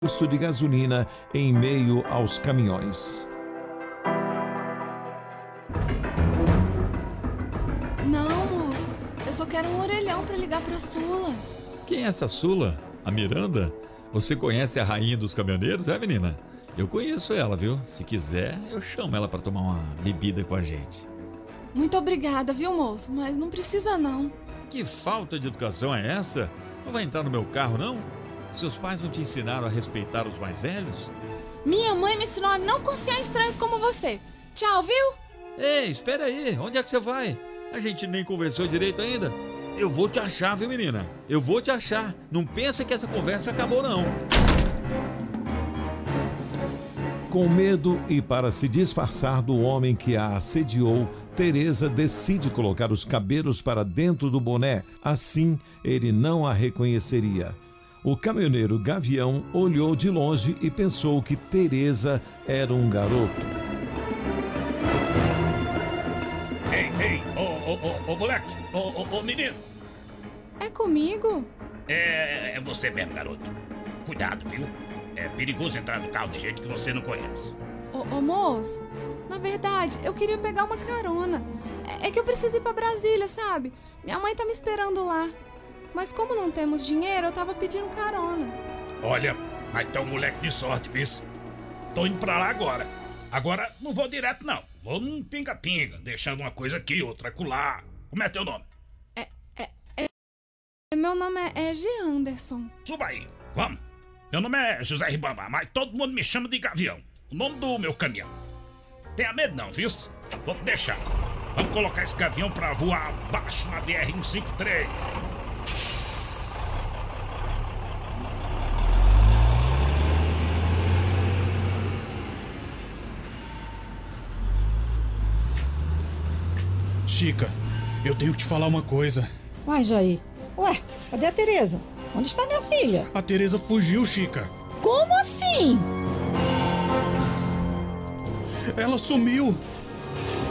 posto de gasolina em meio aos caminhões. Não, moço. Eu só quero um orelhão pra ligar pra Sula. Quem é essa Sula? A Miranda? Você conhece a rainha dos caminhoneiros, é, menina? Eu conheço ela, viu? Se quiser, eu chamo ela pra tomar uma bebida com a gente. Muito obrigada, viu, moço? Mas não precisa, não. Que falta de educação é essa? Não vai entrar no meu carro, não? Seus pais não te ensinaram a respeitar os mais velhos? Minha mãe me ensinou a não confiar em estranhos como você. Tchau, viu? Ei, espera aí. Onde é que você vai? A gente nem conversou direito ainda. Eu vou te achar, viu, menina? Eu vou te achar. Não pensa que essa conversa acabou, não. Com medo e para se disfarçar do homem que a assediou, Teresa decide colocar os cabelos para dentro do boné. Assim, ele não a reconheceria. O caminhoneiro Gavião olhou de longe e pensou que Teresa era um garoto. Ei, ô moleque, ô menino. É comigo? É você mesmo, garoto. Cuidado, viu? É perigoso entrar no carro de gente que você não conhece. Ô, moço, na verdade, eu queria pegar uma carona. É que eu preciso ir pra Brasília, sabe? Minha mãe tá me esperando lá. Mas como não temos dinheiro, eu tava pedindo carona. Olha, mas tá um moleque de sorte, viu? Tô indo pra lá agora. Agora não vou direto, não. Vou num pinga-pinga, deixando uma coisa aqui, outra acolá. Como é teu nome? Meu nome é G. Anderson. Suba aí, vamos. Meu nome é José Ribamar, mas todo mundo me chama de Gavião. O nome do meu caminhão. Tenha medo não, viu? Vou te deixar. Vamos colocar esse gavião pra voar abaixo na BR-153. Chica, eu tenho que te falar uma coisa. Uai, Jair. Ué, cadê a Tereza? Onde está minha filha? A Tereza fugiu, Chica. Como assim? Ela sumiu.